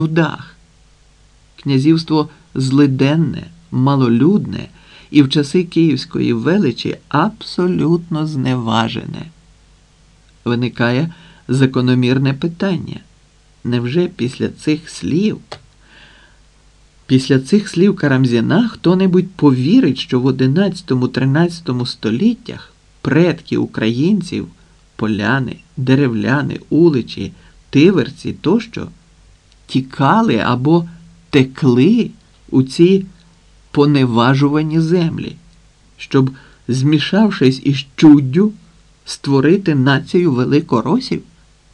дах. Князівство злиденне, малолюдне і в часи Київської величі абсолютно зневажене. Виникає закономірне питання. Невже після цих слів Карамзіна хто-небудь повірить, що в 11-13 століттях предки українців, поляни, деревляни, уличі, тиверці тощо тікали або текли у ці поневажувані землі, щоб, змішавшись із чуддю, створити націю великоросів?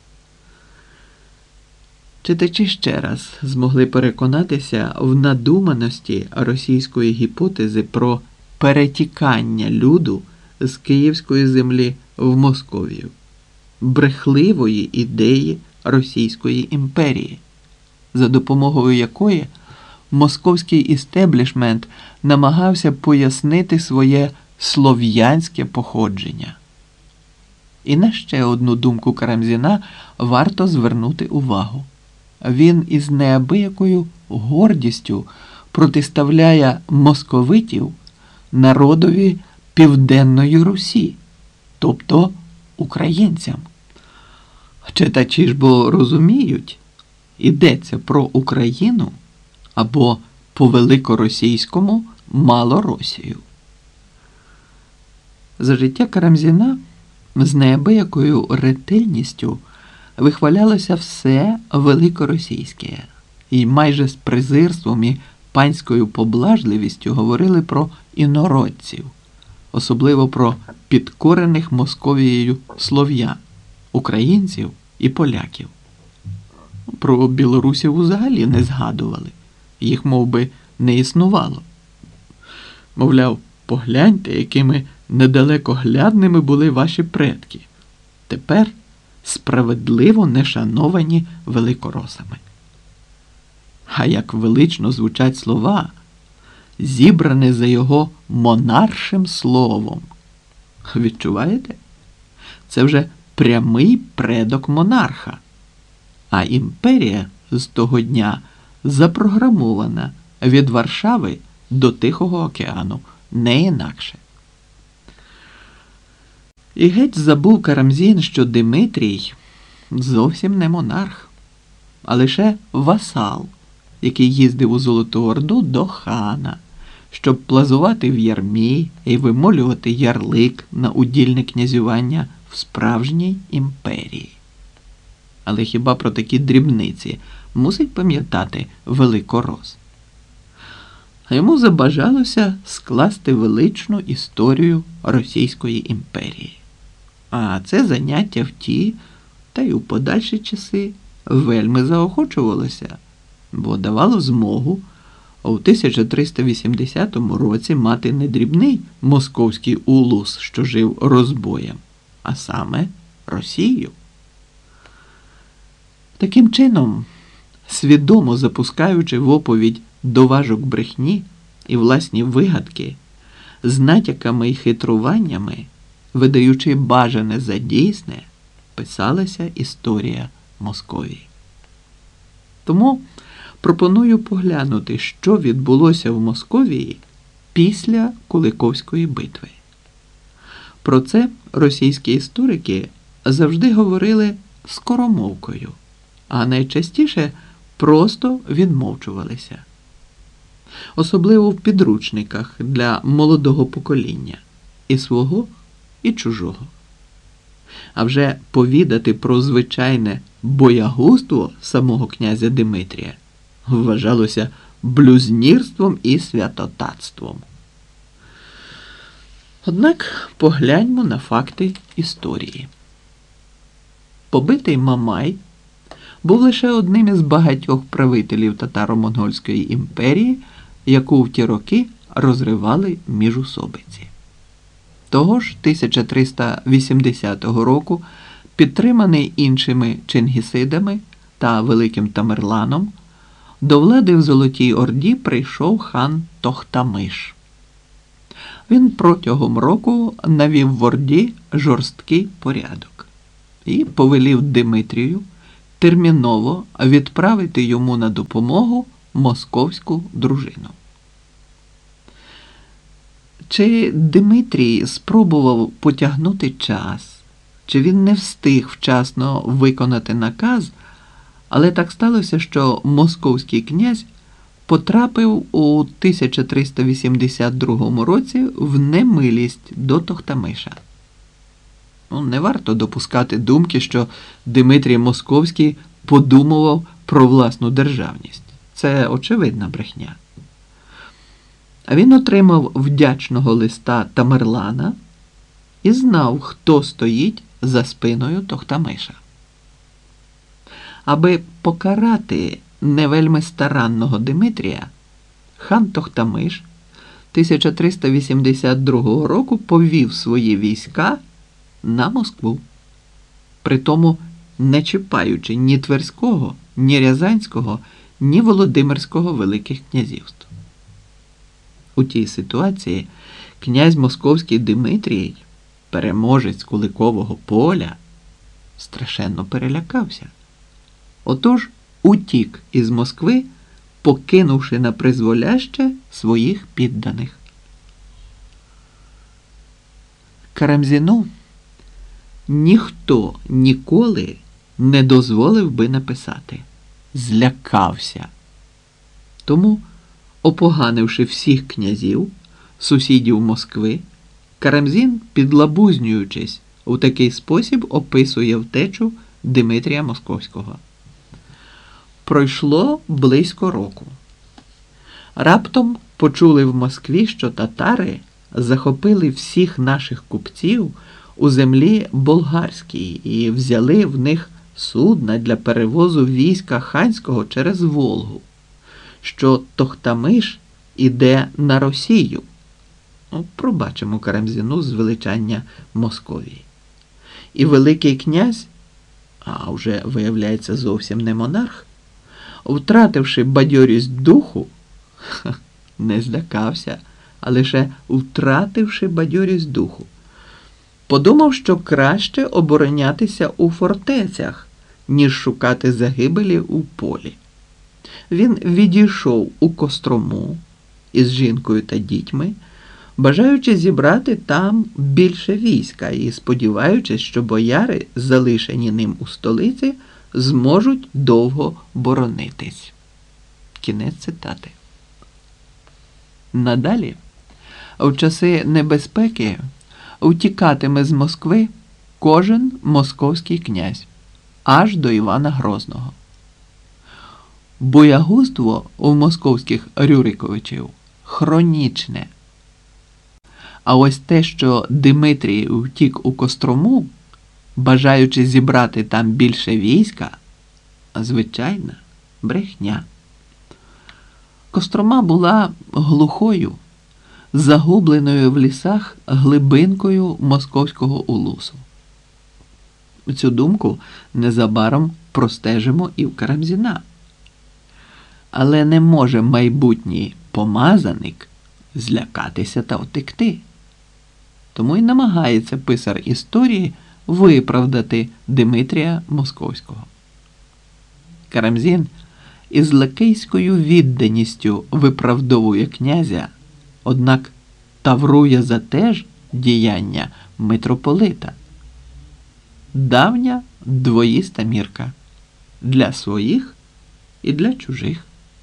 Читачі ще раз змогли переконатися в надуманості російської гіпотези про перетікання люду з київської землі в Московію, брехливої ідеї Російської імперії, за допомогою якої московський істеблішмент намагався пояснити своє слов'янське походження. І на ще одну думку Карамзіна варто звернути увагу. Він із неабиякою гордістю протиставляє московитів народові Південної Русі, тобто українцям. Читачі ж бо розуміють, йдеться про Україну або по-великоросійському Малоросію. За життя Карамзіна з неабиякою ретельністю вихвалялося все великоросійське, і майже з презирством і панською поблажливістю говорили про інородців, особливо про підкорених Московією слов'ян, українців і поляків. Про білорусів взагалі не згадували, їх мов би не існувало. Мовляв, погляньте, якими недалекоглядними були ваші предки. Тепер справедливо не шановані великоросами. А як велично звучать слова, зібрані за його монаршим словом. Відчуваєте? Це вже прямий предок монарха. А імперія з того дня запрограмована від Варшави до Тихого океану, не інакше. І геть забув Карамзін, що Димитрій зовсім не монарх, а лише васал, який їздив у Золоту Орду до хана, щоб плазувати в ярмі і вимолювати ярлик на удільне князювання в справжній імперії. Але хіба про такі дрібниці мусить пам'ятати великорос? А йому забажалося скласти величну історію Російської імперії. А це заняття в ті, та й у подальші часи вельми заохочувалося, бо давало змогу у 1380 році мати не дрібний московський улус, що жив розбоєм, а саме Росію. Таким чином, свідомо запускаючи в оповідь доважок брехні і власні вигадки, з натяками і хитруваннями, видаючи бажане за дійсне, писалася історія Московії. Тому пропоную поглянути, що відбулося в Московії після Куликовської битви. Про це російські історики завжди говорили скоромовкою, а найчастіше просто відмовчувалися. Особливо в підручниках для молодого покоління, і свого, і чужого. А вже повідати про звичайне боягузтво самого князя Димитрія вважалося блюзнірством і святотатством. Однак погляньмо на факти історії. Побитий Мамай був лише одним із багатьох правителів татаро-монгольської імперії, яку в ті роки розривали міжусобиці. Того ж 1380 року, підтриманий іншими чингісидами та Великим Тамерланом, до влади в Золотій Орді прийшов хан Тохтамиш. Він протягом року навів в Орді жорсткий порядок і повелів Димитрію терміново відправити йому на допомогу московську дружину. Чи Дмитрій спробував потягнути час, чи він не встиг вчасно виконати наказ, але так сталося, що московський князь потрапив у 1382 році в немилість до Тохтамиша. Не варто допускати думки, що Дмитрій Московський подумував про власну державність. Це очевидна брехня. А він отримав вдячного листа Тамерлана і знав, хто стоїть за спиною Тохтамиша. Аби покарати невельми старанного Дмитрія, хан Тохтамиш 1382 року повів свої війська на Москву, притому не чіпаючи ні Тверського, ні Рязанського, ні Володимирського великих князівств. У тій ситуації князь Московський Дмитрій, переможець Куликового поля, страшенно перелякався. Отож утік із Москви, покинувши на призволяще своїх підданих. Карамзіну ніхто ніколи не дозволив би написати. Злякався. Тому, опоганивши всіх князів, сусідів Москви, Карамзін, підлабузнюючись, у такий спосіб описує втечу Дмитрія Московського. Пройшло близько року. Раптом почули в Москві, що татари захопили всіх наших купців у землі болгарській і взяли в них судна для перевозу війська ханського через Волгу, що Тохтамиш іде на Росію. Пробачимо Карамзіну звеличання Московії. І Великий князь, а вже виявляється зовсім не монарх, втративши бадьорість духу, не злякався, а лише втративши бадьорість духу, подумав, що краще оборонятися у фортецях, ніж шукати загибелі у полі. Він відійшов у Кострому із жінкою та дітьми, бажаючи зібрати там більше війська і сподіваючись, що бояри, залишені ним у столиці, зможуть довго боронитись. Кінець цитати. Надалі, в часи небезпеки, утікатиме з Москви кожен московський князь, аж до Івана Грозного. Боягузтво у московських Рюриковичів хронічне. А ось те, що Дмитрій втік у Кострому, бажаючи зібрати там більше війська, звичайна брехня. Кострома була глухою, загубленою в лісах глибинкою московського улусу. Цю думку незабаром простежимо і в Карамзіна. Але не може майбутній помазаник злякатися та втекти. Тому й намагається писар історії виправдати Дмитрія Московського. Карамзін із лакейською відданістю виправдовує князя, однак таврує за те ж діяння митрополита. Давня двоїста мірка для своїх і для чужих.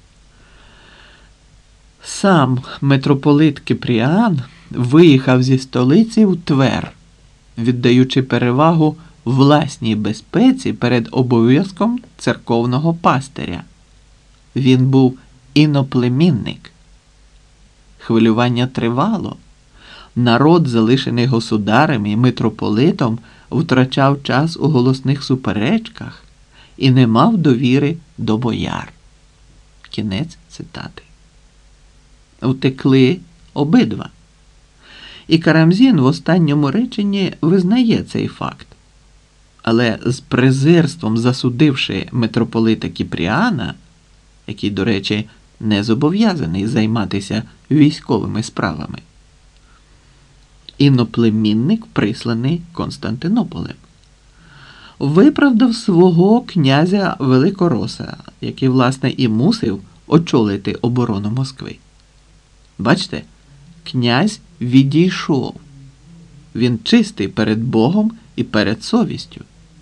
Сам митрополит Кипріан виїхав зі столиці в Твер, віддаючи перевагу власній безпеці перед обов'язком церковного пастиря. Він був іноплемінник. Хвилювання тривало. Народ, залишений государем і митрополитом, втрачав час у голосних суперечках і не мав довіри до бояр. Кінець цитати. Втекли обидва. І Карамзін в останньому реченні визнає цей факт. Але з презирством засудивши митрополита Кіпріана, який, до речі, не зобов'язаний займатися військовими справами, іноплемінник присланий Константинополем. виправдав свого князя Великороса, який, власне, і мусив очолити оборону Москви. Бачите, князь відійшов. Він чистий перед Богом і перед совістю.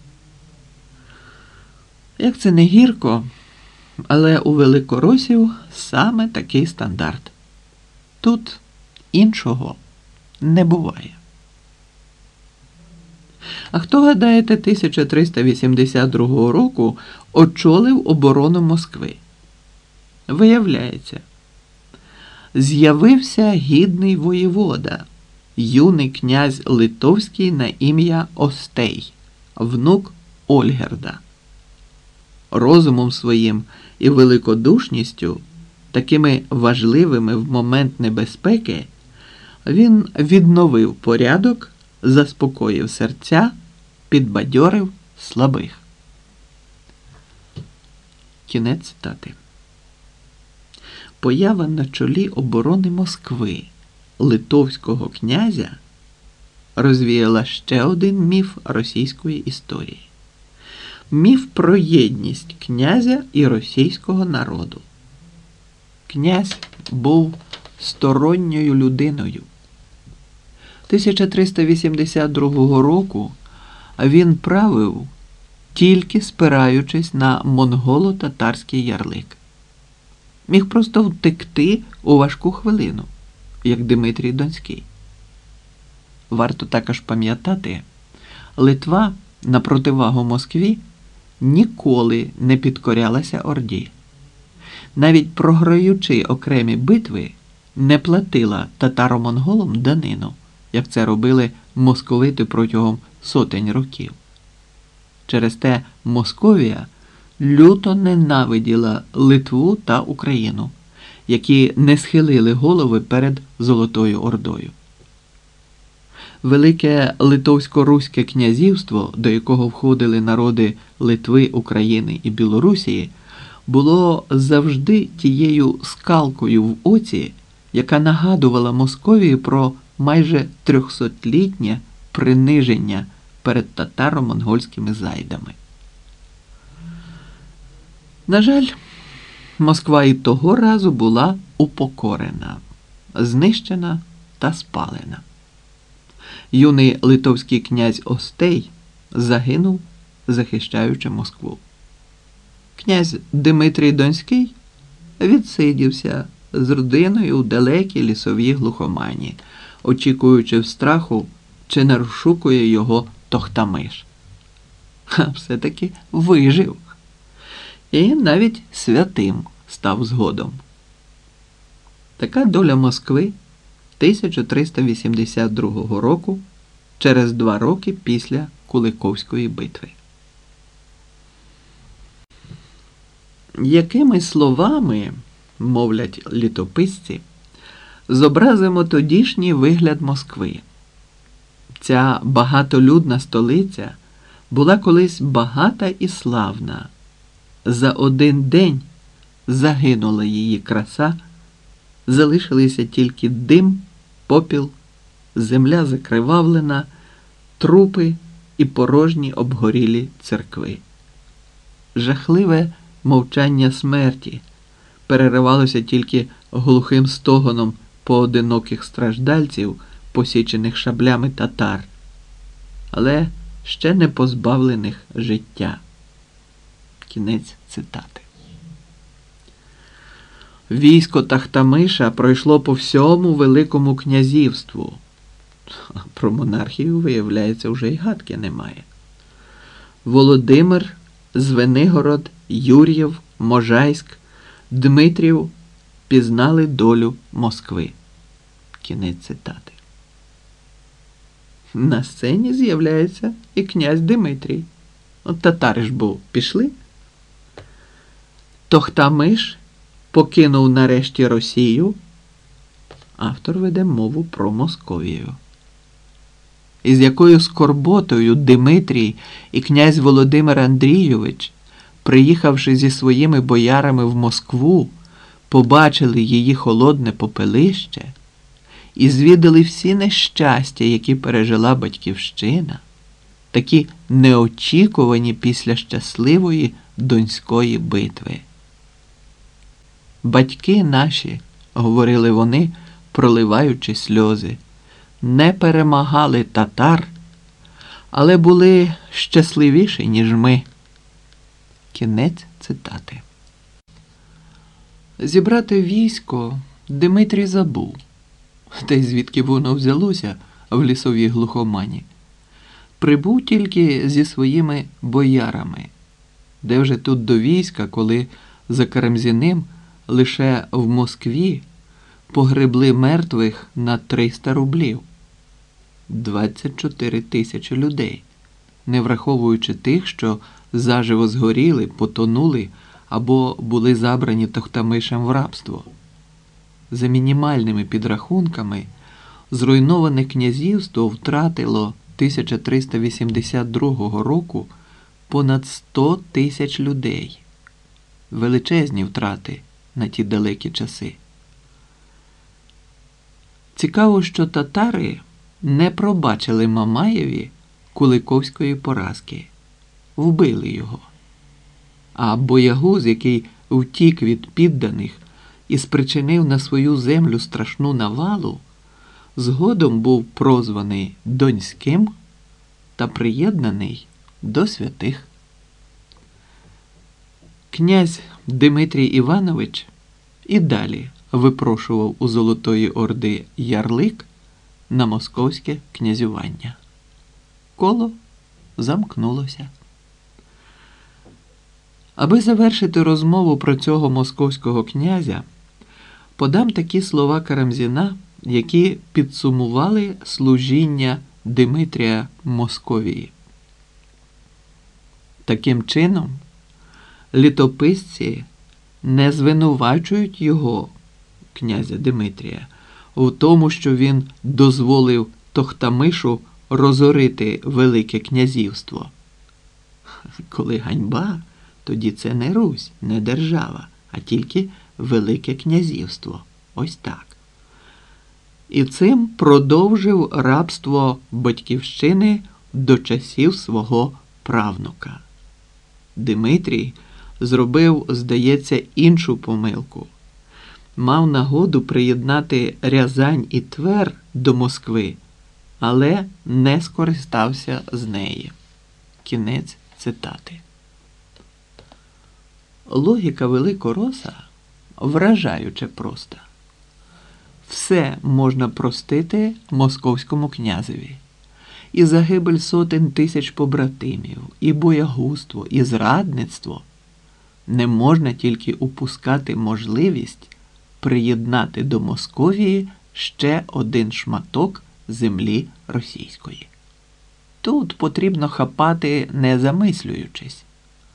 Як це не гірко, але у великоросів саме такий стандарт. Тут іншого не буває. А хто, гадаєте, 1382 року очолив оборону Москви? Виявляється, з'явився гідний воєвода, юний князь Литовський на ім'я Остей, внук Ольгерда. Розумом своїм і великодушністю, такими важливими в момент небезпеки, він відновив порядок, заспокоїв серця, підбадьорив слабих. Кінець цитати. Поява на чолі оборони Москви литовського князя розвіяла ще один міф російської історії. Міф про єдність князя і російського народу. Князь був сторонньою людиною. 1382 року він правив, тільки спираючись на монголо-татарський ярлик. Міг просто втекти у важку хвилину, як Дмитрій Донський. Варто також пам'ятати, Литва на противагу Москві ніколи не підкорялася Орді. Навіть програючи окремі битви, не платила татаро-монголам данину, як це робили московити протягом сотень років. Через те Московія люто ненавиділа Литву та Україну, які не схилили голови перед Золотою Ордою. Велике Литовсько-Руське князівство, до якого входили народи Литви, України і Білорусії, було завжди тією скалкою в оці, яка нагадувала Московії про майже 300-літнє приниження перед татаро-монгольськими зайдами. На жаль, Москва і того разу була упокорена, знищена та спалена. Юний литовський князь Остей загинув, захищаючи Москву. Князь Дмитрій Донський відсидівся з родиною у далекій лісовій глухомані, очікуючи в страху, чи не розшукує його Тохтамиш. А все-таки вижив. І навіть святим став згодом. Така доля Москви 1382 року, через 2 роки після Куликовської битви. Якими словами, мовлять літописці, зобразимо тодішній вигляд Москви? Ця багатолюдна столиця була колись багата і славна. За один день загинула її краса, залишилися тільки дим, попіл, земля закривавлена, трупи і порожні обгорілі церкви. Жахливе мовчання смерті переривалося тільки глухим стогоном поодиноких страждальців, посічених шаблями татар, але ще не позбавлених життя. Кінець цитати. Військо Тахтамиша пройшло по всьому Великому князівству. Про монархію, виявляється, вже й гадки немає. Володимир, Звенигород, Юр'єв, Можайськ, Дмитрів пізнали долю Москви. Кінець цитати. На сцені з'являється і князь Дмитрій. От татари ж бо пішли. Тохтамиш покинув нарешті Росію. Автор веде мову про Московію. І з якою скорботою Дмитрій і князь Володимир Андрійович, приїхавши зі своїми боярами в Москву, побачили її холодне попелище і звідали всі нещастя, які пережила батьківщина, такі неочікувані після щасливої Донської битви. «Батьки наші», – говорили вони, проливаючи сльози, – «не перемагали татар, але були щасливіші, ніж ми». Кінець цитати. Зібрати військо Дмитрій забув. Та й звідки воно взялося в лісовій глухомані. Прибув тільки зі своїми боярами. Де вже тут до війська, коли за Карамзіним лише в Москві погребли мертвих на 300 рублів. 24 тисячі людей, не враховуючи тих, що заживо згоріли, потонули або були забрані Тохтамишем в рабство. За мінімальними підрахунками, зруйноване князівство втратило 1382 року понад 100 тисяч людей. Величезні втрати на ті далекі часи. Цікаво, що татари не пробачили Мамаєві Куликовської поразки. Вбили його. А боягуз, який втік від підданих і спричинив на свою землю страшну навалу, згодом був прозваний Донським та приєднаний до святих. Князь Дмитрій Іванович і далі випрошував у Золотої Орди ярлик на московське князювання. Коло замкнулося. Аби завершити розмову про цього московського князя, подам такі слова Карамзіна, які підсумували служіння Димитрія Московії. Таким чином, літописці не звинувачують його, князя Димитрія, у тому, що він дозволив Тохтамишу розорити Велике князівство. Коли ганьба, тоді це не Русь, не держава, а тільки Велике князівство. Ось так. І цим продовжив рабство батьківщини до часів свого правнука. Димитрій зробив, здається, іншу помилку. Мав нагоду приєднати Рязань і Твер до Москви, але не скористався з неї. Кінець цитати. Логіка Великороса вражаюче проста. Все можна простити московському князеві. І загибель сотень тисяч побратимів, і боягузтво, і зрадництво. Не можна тільки упускати можливість приєднати до Московії ще один шматок землі російської. Тут потрібно хапати, не замислюючись.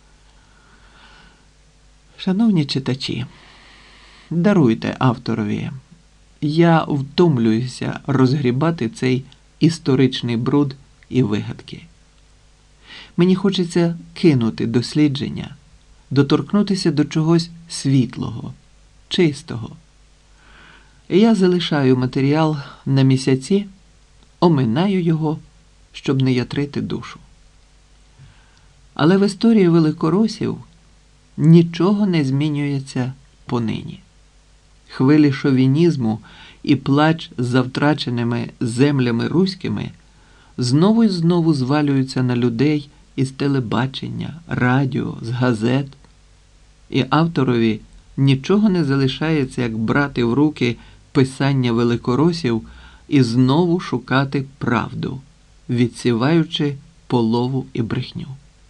Шановні читачі, даруйте авторові. Я втомлююся розгрібати цей історичний бруд і вигадки. Мені хочеться кинути дослідження, доторкнутися до чогось світлого, чистого. Я залишаю матеріал на місяці, оминаю його, щоб не ятрити душу. Але в історії великоросів нічого не змінюється понині. Хвилі шовінізму і плач за втраченими землями руськими знову і знову звалюються на людей із телебачення, радіо, з газет. І авторові нічого не залишається, як брати в руки писання великоросів і знову шукати правду, відсіваючи полову і брехню.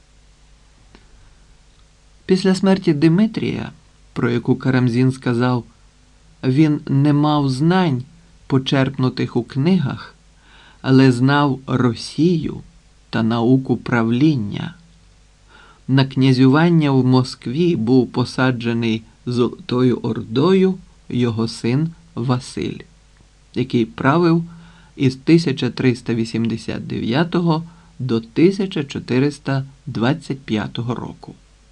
Після смерті Димитрія, про яку Карамзін сказав, він не мав знань, почерпнутих у книгах, але знав Росію та науку правління. На князювання в Москві був посаджений Золотою Ордою його син Василь, який правив із 1389 до 1425 року.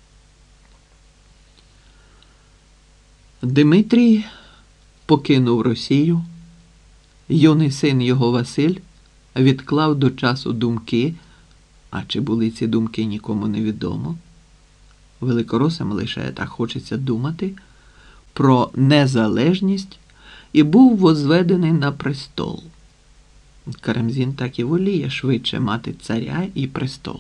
Димитрій покинув Росію, юний син його Василь відклав до часу думки, А чи були ці думки, нікому не відомо. Великоросам лише так хочеться думати про незалежність і був возведений на престол. Карамзін так і воліє швидше мати царя і престол.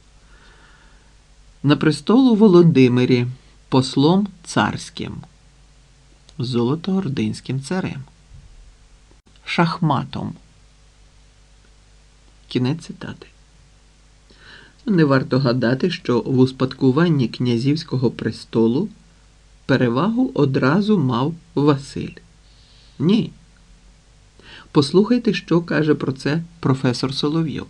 На престол у Володимирі послом царським, золотоординським царем, шахматом. Кінець цитати. Не варто гадати, що в успадкуванні князівського престолу перевагу одразу мав Василь. Ні. Послухайте, що каже про це професор Соловйов.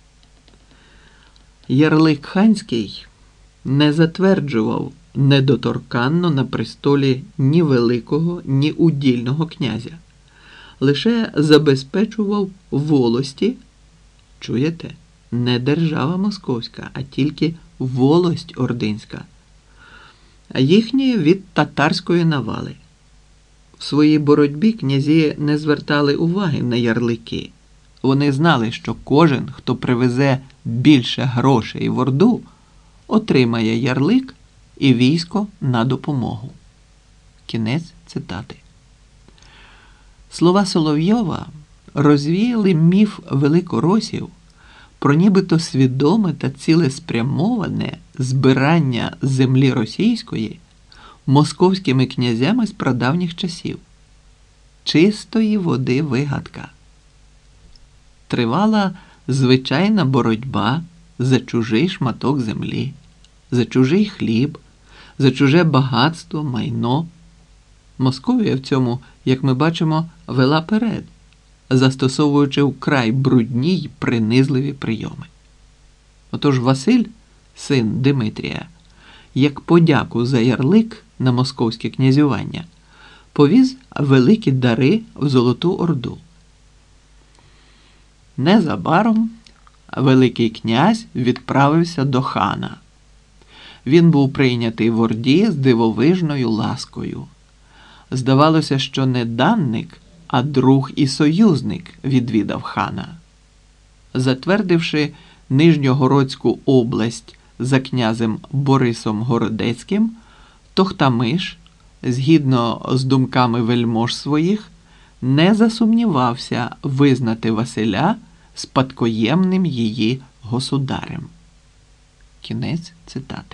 Ярлик ханський не затверджував недоторканно на престолі ні великого, ні удільного князя. Лише забезпечував волості, чуєте, не держава московська, а тільки волость ординська, а їхні від татарської навали. В своїй боротьбі князі не звертали уваги на ярлики. Вони знали, що кожен, хто привезе більше грошей в Орду, отримає ярлик і військо на допомогу. Кінець цитати. Слова Соловйова розвіяли міф великоросів про нібито свідоме та цілеспрямоване збирання землі російської московськими князями з прадавніх часів. Чистої води вигадка. Тривала звичайна боротьба за чужий шматок землі, за чужий хліб, за чуже багатство, майно. Московія в цьому, як ми бачимо, вела перед, застосовуючи вкрай брудні й принизливі прийоми. Отож Василь, син Димитрія, як подяку за ярлик на московське князювання, повіз великі дари в Золоту Орду. Незабаром Великий князь відправився до хана. Він був прийнятий в Орді з дивовижною ласкою. Здавалося, що не данник, а друг і союзник відвідав хана. Затвердивши Нижньогородську область за князем Борисом Городецьким, Тохтамиш, згідно з думками вельмож своїх, не засумнівався визнати Василя спадкоємним її государем. Кінець цитати.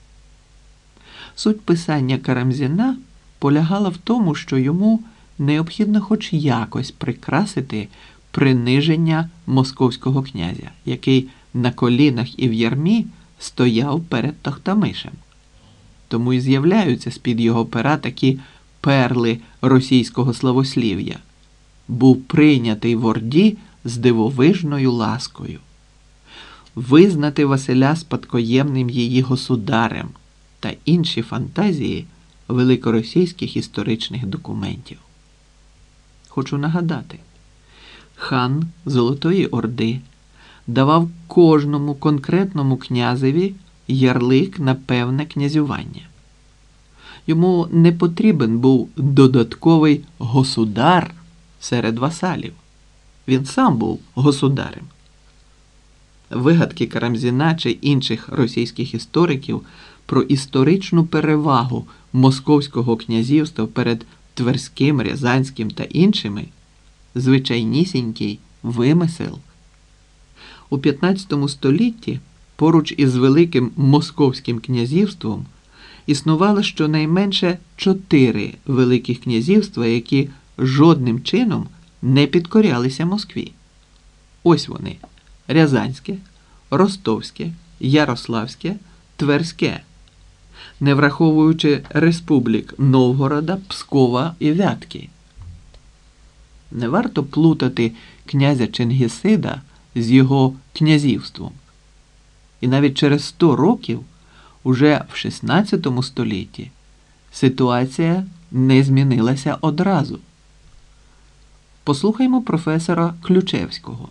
Суть писання Карамзіна полягала в тому, що йому необхідно хоч якось прикрасити приниження московського князя, який на колінах і в ярмі стояв перед Тохтамишем. Тому і з'являються з-під його пера такі перли російського славослів'я. Був прийнятий в Орді з дивовижною ласкою. Визнати Василя спадкоємним її государем та інші фантазії великоросійських історичних документів. Хочу нагадати, хан Золотої Орди давав кожному конкретному князеві ярлик на певне князювання. Йому не потрібен був додатковий государ серед васалів. Він сам був государем. Вигадки Карамзіна чи інших російських істориків про історичну перевагу московського князівства перед Тверським, Рязанським та іншими – звичайнісінький вимисел. У 15 столітті поруч із Великим Московським князівством існувало щонайменше 4 великих князівства, які жодним чином не підкорялися Москві. Ось вони – Рязанське, Ростовське, Ярославське, Тверське, не враховуючи республік Новгорода, Пскова і Вятки. Не варто плутати князя Чингісида з його князівством. І навіть через 100 років, уже в 16 столітті, ситуація не змінилася одразу. Послухаймо професора Ключевського.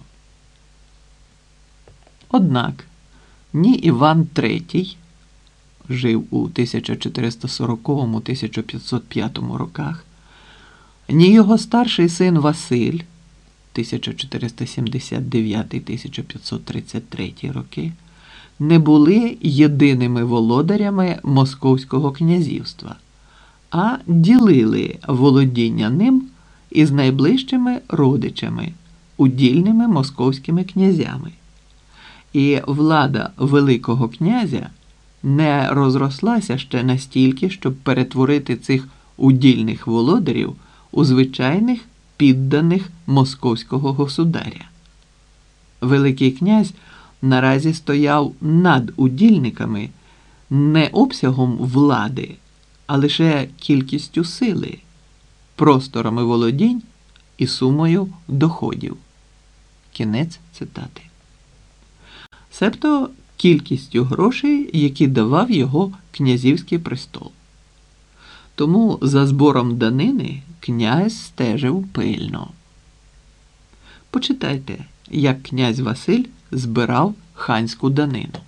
Однак ні Іван III, жив у 1440-1505 роках, ні його старший син Василь 1479-1533 роки, не були єдиними володарями Московського князівства, а ділили володіння ним із найближчими родичами, удільними московськими князями. І влада Великого князя не розрослася ще настільки, щоб перетворити цих удільних володарів у звичайних підданих московського государя. Великий князь наразі стояв над удільниками не обсягом влади, а лише кількістю сили, просторами володінь і сумою доходів. Кінець цитати. Себто кількістю грошей, які давав його князівський престол. Тому за збором данини князь стежив пильно. Почитайте, як князь Василь збирав ханську данину.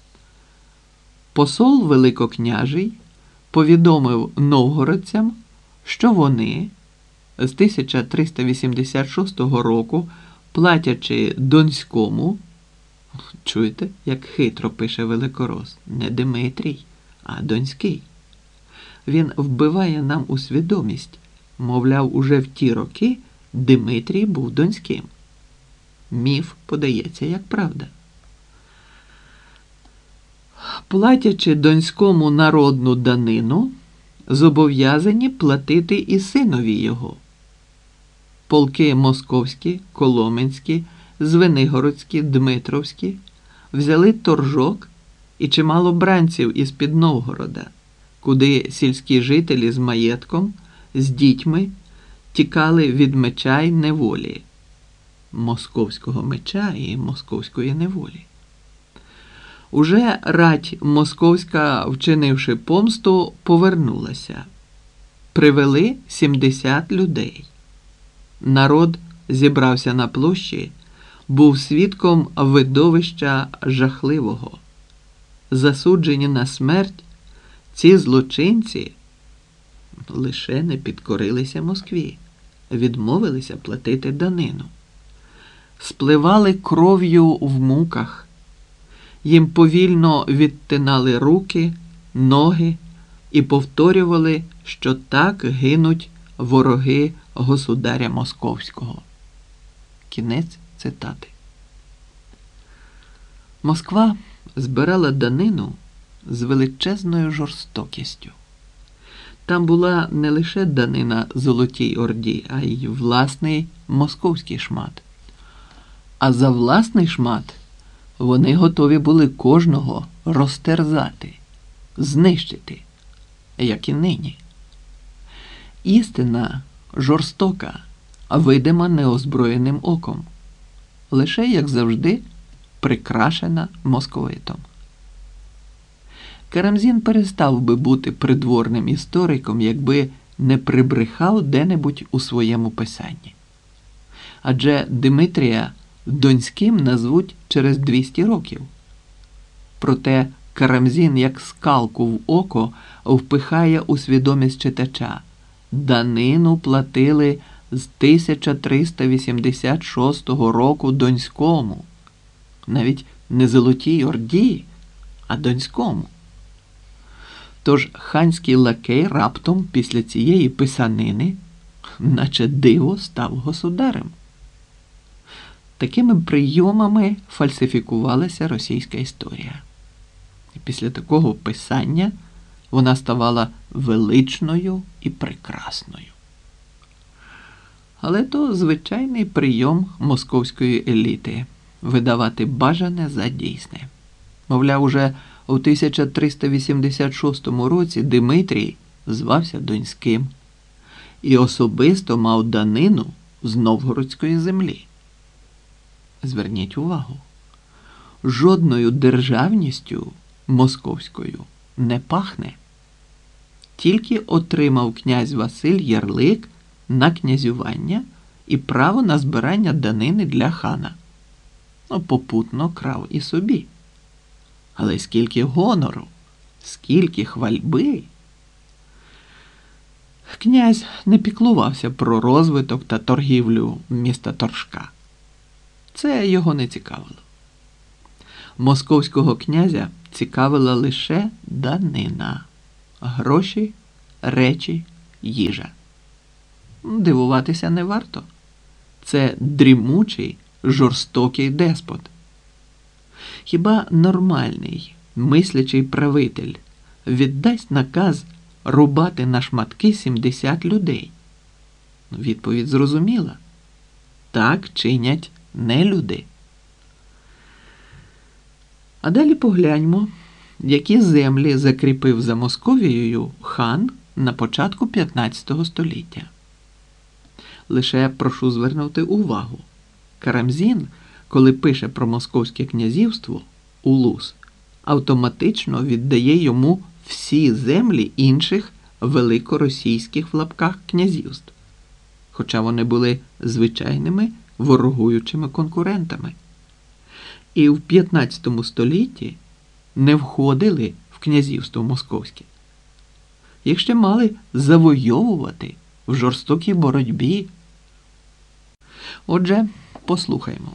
Посол великокняжий повідомив новгородцям, що вони з 1386 року, платячи Донському, чуєте, як хитро пише Великорос, не Димитрій, а Донський. Він вбиває нам у свідомість, мовляв, уже в ті роки Димитрій був Донським. Міф подається як правда. Платячи Донському народну данину, зобов'язані платити і синові його. Полки московські, коломенські, звенигородські, дмитровські взяли торжок і чимало бранців із-під Новгорода, куди сільські жителі з маєтком, з дітьми тікали від меча й неволі. Московського меча і московської неволі. Уже рать московська, вчинивши помсту, повернулася. Привели 70 людей. Народ зібрався на площі, був свідком видовища жахливого. Засуджені на смерть, ці злочинці лише не підкорилися Москві, відмовилися платити данину. Спливали кров'ю в муках. Їм повільно відтинали руки, ноги і повторювали, що так гинуть вороги государя Московського. Кінець цитати. Москва збирала данину з величезною жорстокістю. Там була не лише данина Золотій Орді, а й власний московський шмат. А за власний шмат вони готові були кожного розтерзати, знищити, як і нині. Істина жорстока, а видима неозброєним оком. Лише, як завжди, прикрашена московитом. Карамзін перестав би бути придворним істориком, якби не прибрехав де-небудь у своєму писанні. Адже Димитрія Донським назвуть через 200 років. Проте Карамзін як скалку в око впихає у свідомість читача. Данину платили з 1386 року Донському. Навіть не Золотій Орді, а Донському. Тож ханський лакей раптом після цієї писанини, наче диво, став государем. Такими прийомами фальсифікувалася російська історія. І після такого писання вона ставала величною і прекрасною. Але то звичайний прийом московської еліти – видавати бажане за дійсне. Мовляв, уже у 1386 році Димитрій звався Донським і особисто мав данину з новгородської землі. Зверніть увагу, жодною державністю московською не пахне. Тільки отримав князь Василь ярлик на князювання і право на збирання данини для хана. Попутно крав і собі. Але скільки гонору, скільки хвальби. Князь не піклувався про розвиток та торгівлю міста Торжка. Це його не цікавило. Московського князя цікавила лише данина – гроші, речі, їжа. Дивуватися не варто. Це дрімучий, жорстокий деспот. Хіба нормальний, мислячий правитель віддасть наказ рубати на шматки 70 людей? Відповідь зрозуміла. Так чинять нелюди. А далі погляньмо, які землі закріпив за Московією хан на початку 15 століття. Лише прошу звернути увагу. Карамзін, коли пише про Московське князівство, Улус, автоматично віддає йому всі землі інших великоросійських в лапках князівств, хоча вони були звичайними ворогуючими конкурентами. І в 15 столітті не входили в князівство московське. Їх ще мали завойовувати в жорстокій боротьбі. Отже, послухаймо.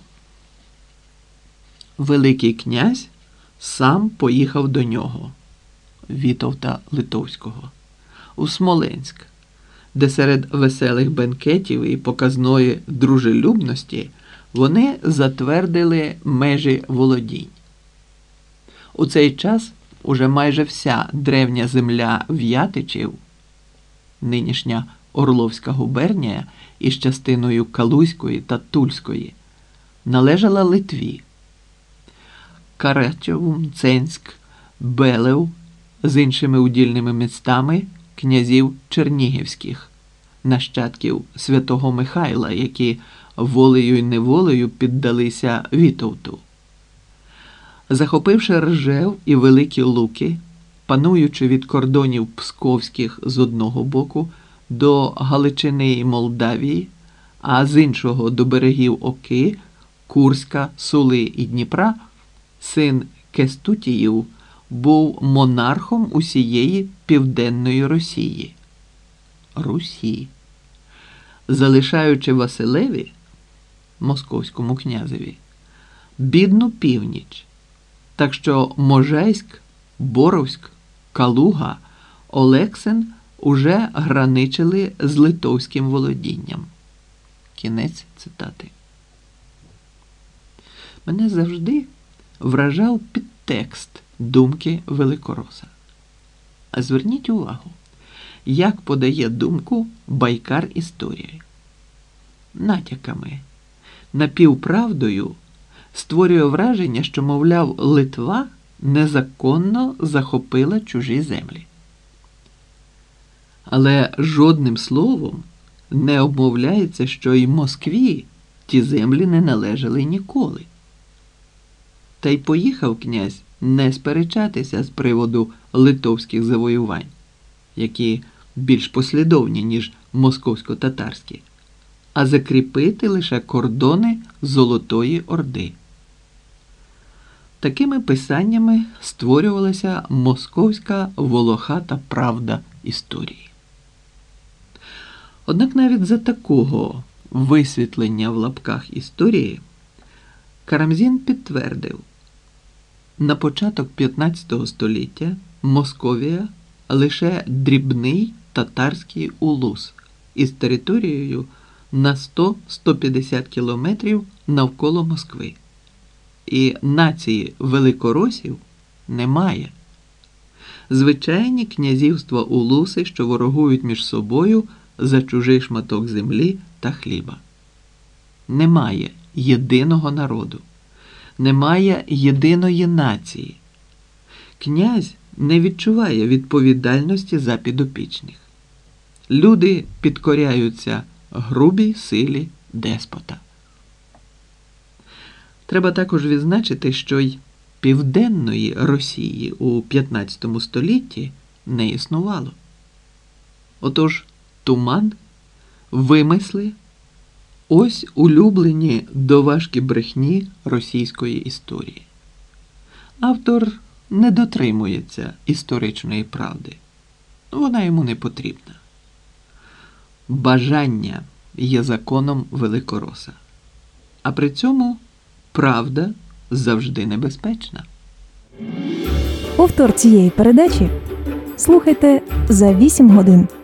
Великий князь сам поїхав до нього, Вітовта Литовського, у Смоленськ, де серед веселих бенкетів і показної дружелюбності вони затвердили межі володінь. У цей час уже майже вся древня земля В'ятичів, нинішня Орловська губернія із частиною Калузької та Тульської, належала Литві. Карачев, Ценськ, Белев з іншими удільними містами князів Чернігівських, нащадків святого Михайла, які волею й неволею піддалися Вітовту. Захопивши Ржев і Великі Луки, пануючи від кордонів Псковських з одного боку до Галичини і Молдавії, а з іншого до берегів Оки, Курська, Сули і Дніпра, син Кестутіїв був монархом усієї Південної Росії. Русі. Залишаючи Василеві, московському князеві, бідну північ, так що Можайськ, Боровськ, Калуга, Олексин уже граничили з литовським володінням. Кінець цитати. Мене завжди вражав підтекст думки великороса. А зверніть увагу, як подає думку байкар історії. Натяками, напівправдою створює враження, що, мовляв, Литва незаконно захопила чужі землі. Але жодним словом не обмовляється, що й Москві ті землі не належали ніколи. Та й поїхав князь не сперечатися з приводу литовських завоювань, які більш послідовні, ніж московсько-татарські, а закріпити лише кордони Золотої Орди. Такими писаннями створювалася московська волохата правда історії. Однак навіть за такого висвітлення в лапках історії Карамзін підтвердив: на початок 15 століття Московія лише дрібний татарський улус із територією на 100-150 кілометрів навколо Москви. І нації великоросів немає. Звичайні князівства улуси, що ворогують між собою за чужий шматок землі та хліба. Немає єдиного народу. Немає єдиної нації. Князь не відчуває відповідальності за підопічних. Люди підкоряються грубій силі деспота. Треба також відзначити, що й Південної Росії у 15 столітті не існувало. Отож, туман, вимисли – ось улюблені доважкі брехні російської історії. Автор не дотримується історичної правди. Вона йому не потрібна. Бажання є законом великороса. А при цьому правда завжди небезпечна. Повтор цієї передачі слухайте за 8 годин.